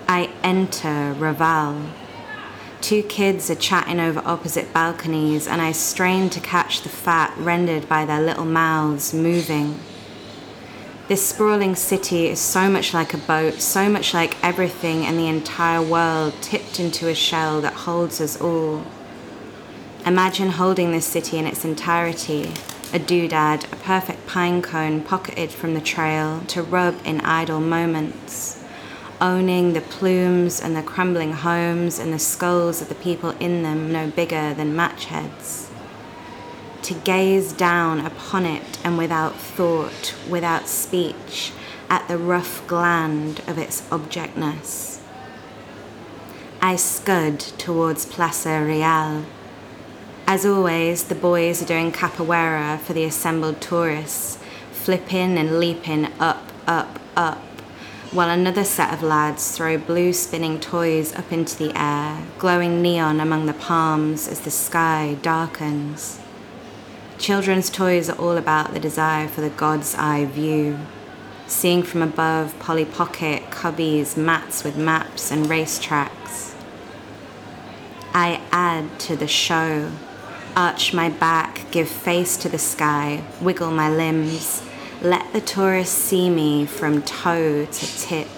I enter Raval. Two kids are chatting over opposite balconies, and I strain to catch the fat rendered by their little mouths moving. This sprawling city is so much like a boat, so much like everything in the entire world tipped into a shell that holds us all. Imagine holding this city in its entirety, a doodad, a perfect pine cone pocketed from the trail to rub in idle moments, owning the plumes and the crumbling homes and the skulls of the people in them no bigger than match heads. To gaze down upon it and without thought, without speech, at the rough gland of its objectness. I scud towards Plaza Real. As always, the boys are doing capoeira for the assembled tourists, flipping and leaping up, up, up, while another set of lads throw blue spinning toys up into the air, glowing neon among the palms as the sky darkens. Children's toys are all about the desire for the God's eye view, seeing from above Polly Pocket, cubbies, mats with maps and racetracks. I add to the show, arch my back, give face to the sky, wiggle my limbs, let the tourists see me from toe to tip.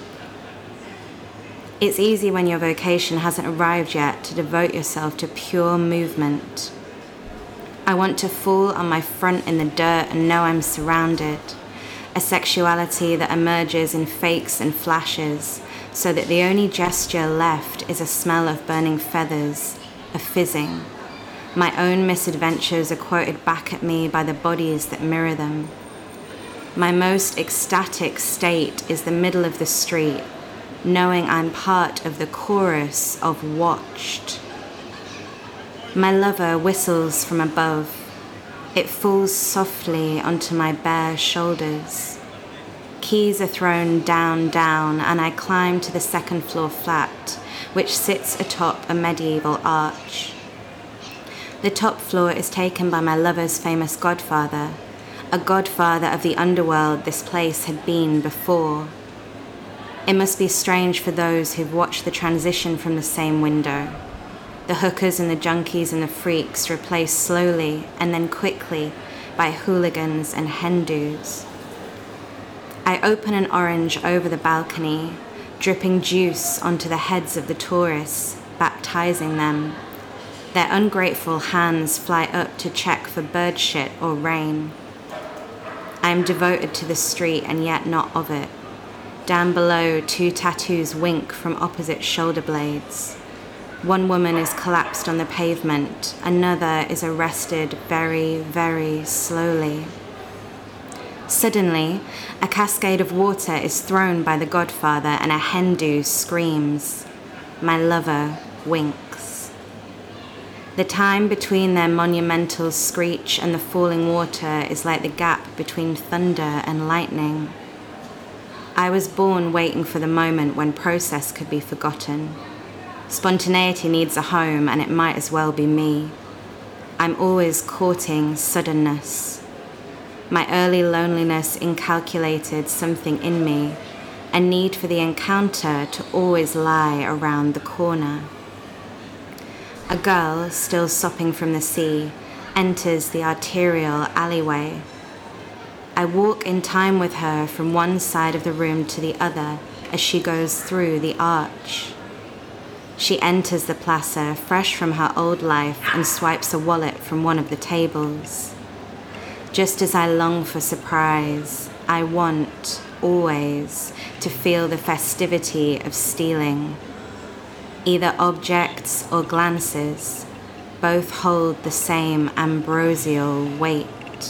It's easy when your vocation hasn't arrived yet to devote yourself to pure movement. I want to fall on my front in the dirt and know I'm surrounded. A sexuality that emerges in fakes and flashes, so that the only gesture left is a smell of burning feathers, a fizzing. My own misadventures are quoted back at me by the bodies that mirror them. My most ecstatic state is the middle of the street, knowing I'm part of the chorus of watched. My lover whistles from above. It falls softly onto my bare shoulders. Keys are thrown down, down, and I climb to the second floor flat, which sits atop a medieval arch. The top floor is taken by my lover's famous godfather, a godfather of the underworld this place had been before. It must be strange for those who've watched the transition from the same window. The hookers and the junkies and the freaks replaced slowly and then quickly by hooligans and Hindus. I open an orange over the balcony, dripping juice onto the heads of the tourists, baptizing them. Their ungrateful hands fly up to check for bird shit or rain. I am devoted to the street and yet not of it. Down below, two tattoos wink from opposite shoulder blades. One woman is collapsed on the pavement, another is arrested very, very slowly. Suddenly, a cascade of water is thrown by the godfather and a Hindu screams. My lover winks. The time between their monumental screech and the falling water is like the gap between thunder and lightning. I was born waiting for the moment when process could be forgotten. Spontaneity needs a home, and it might as well be me. I'm always courting suddenness. My early loneliness incalculated something in me, a need for the encounter to always lie around the corner. A girl, still sopping from the sea, enters the arterial alleyway. I walk in time with her from one side of the room to the other as she goes through the arch. She enters the plaza fresh from her old life and swipes a wallet from one of the tables. Just as I long for surprise, I want, always, to feel the festivity of stealing. Either objects or glances, both hold the same ambrosial weight.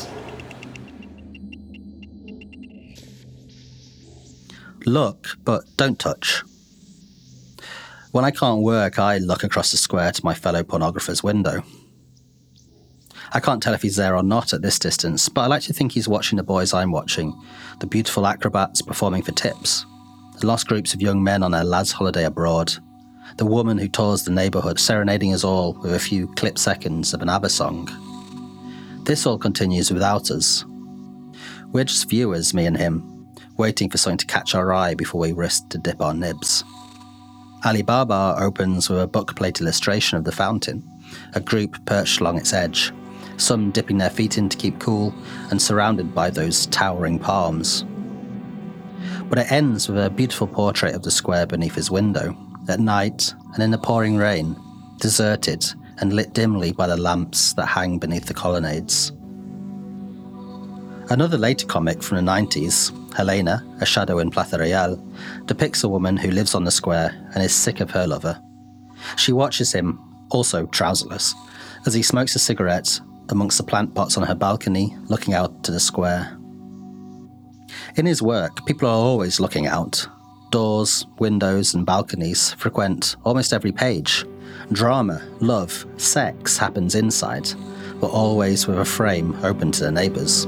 Look, but don't touch. When I can't work, I look across the square to my fellow pornographer's window. I can't tell if he's there or not at this distance, but I like to think he's watching the boys I'm watching, the beautiful acrobats performing for tips, the lost groups of young men on their lads' holiday abroad, the woman who tours the neighbourhood serenading us all with a few clip seconds of an ABBA song. This all continues without us. We're just viewers, me and him, waiting for something to catch our eye before we risk to dip our nibs. Alibaba opens with a book-plate illustration of the fountain, a group perched along its edge, some dipping their feet in to keep cool and surrounded by those towering palms. But it ends with a beautiful portrait of the square beneath his window, at night and in the pouring rain, deserted and lit dimly by the lamps that hang beneath the colonnades. Another later comic from the 90s, Helena, A Shadow in Plaza Real, depicts a woman who lives on the square and is sick of her lover. She watches him, also trouserless, as he smokes a cigarette amongst the plant pots on her balcony, looking out to the square. In his work, people are always looking out. Doors, windows, and balconies frequent almost every page. Drama, love, sex happens inside, but always with a frame open to the neighbours.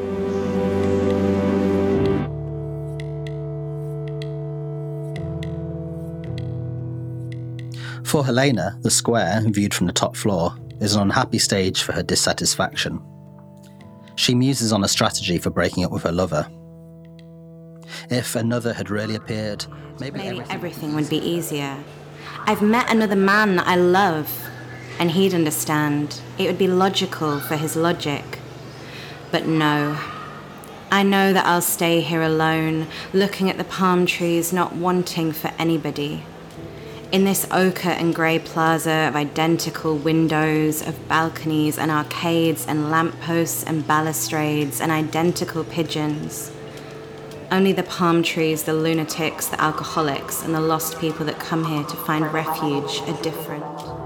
For Helena, the square, viewed from the top floor, is an unhappy stage for her dissatisfaction. She muses on a strategy for breaking up with her lover. If another had really appeared, maybe everything would be easier. I've met another man that I love, and he'd understand. It would be logical for his logic. But no. I know that I'll stay here alone, looking at the palm trees, not wanting for anybody. In this ochre and grey plaza of identical windows, of balconies and arcades and lampposts and balustrades and identical pigeons. Only the palm trees, the lunatics, the alcoholics, and the lost people that come here to find refuge are different.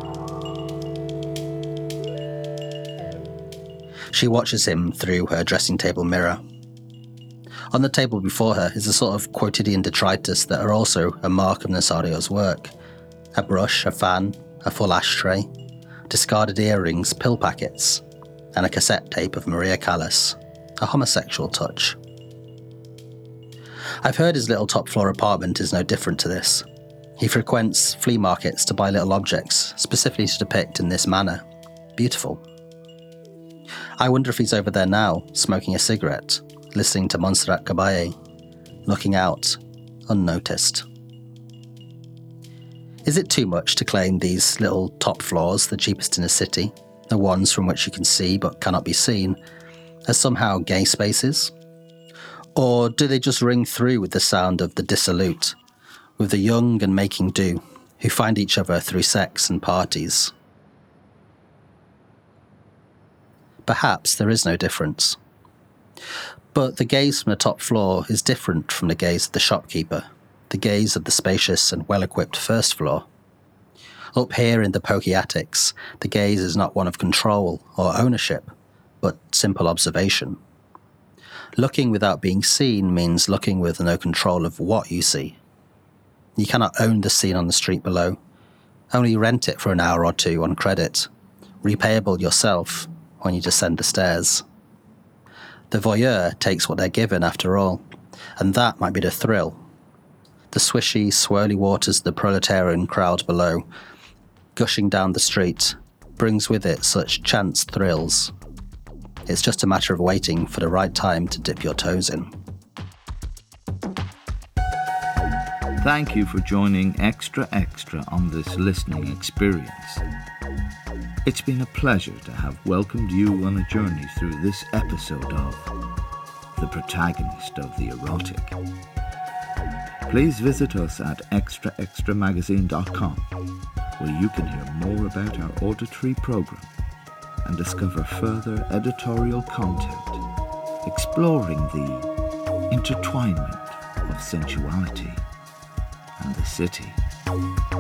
She watches him through her dressing table mirror. On the table before her is a sort of quotidian detritus that are also a mark of Nasario's work. A brush, a fan, a full ashtray, discarded earrings, pill packets, and a cassette tape of Maria Callas, a homosexual touch. I've heard his little top-floor apartment is no different to this. He frequents flea markets to buy little objects, specifically to depict in this manner. Beautiful. I wonder if he's over there now, smoking a cigarette, listening to Montserrat Caballé, looking out, unnoticed. Is it too much to claim these little top floors, the cheapest in the city, the ones from which you can see but cannot be seen, as somehow gay spaces? Or do they just ring through with the sound of the dissolute, with the young and making do, who find each other through sex and parties? Perhaps there is no difference. But the gaze from the top floor is different from the gaze of the shopkeeper, the gaze of the spacious and well-equipped first floor. Up here in the pokey attics, the gaze is not one of control or ownership, but simple observation. Looking without being seen means looking with no control of what you see. You cannot own the scene on the street below, only rent it for an hour or two on credit, repayable yourself when you descend the stairs. The voyeur takes what they're given after all, and that might be the thrill. The swishy, swirly waters of the proletarian crowd below, gushing down the street, brings with it such chance thrills. It's just a matter of waiting for the right time to dip your toes in. Thank you for joining Extra Extra on this listening experience. It's been a pleasure to have welcomed you on a journey through this episode of The Protagonist of the Erotic. Please visit us at extraextramagazine.com, where you can hear more about our auditory program and discover further editorial content exploring the intertwinement of sensuality and the city.